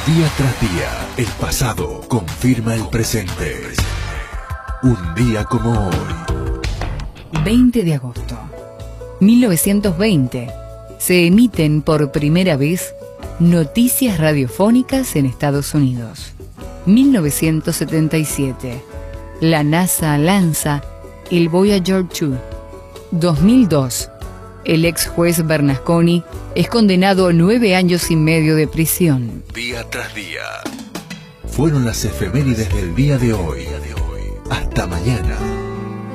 Día tras día, el pasado confirma el presente. Un día como hoy. 20 de agosto. 1920. Se emiten por primera vez noticias radiofónicas en Estados Unidos. 1977. La NASA lanza el Voyager 2. 2002. El ex juez Bernasconi es condenado a 9 años y medio de prisión. Día tras día. Fueron las efemérides del día de hoy. Hasta mañana.